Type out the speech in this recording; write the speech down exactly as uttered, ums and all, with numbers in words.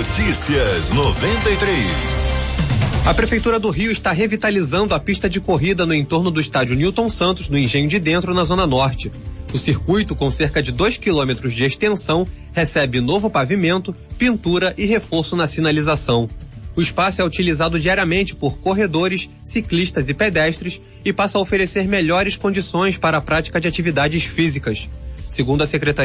Notícias noventa e três. A Prefeitura do Rio está revitalizando a pista de corrida no entorno do estádio Newton Santos, no Engenho de Dentro, na Zona Norte. O circuito, com cerca de dois quilômetros de extensão, recebe novo pavimento, pintura e reforço na sinalização. O espaço é utilizado diariamente por corredores, ciclistas e pedestres e passa a oferecer melhores condições para a prática de atividades físicas. Segundo a Secretaria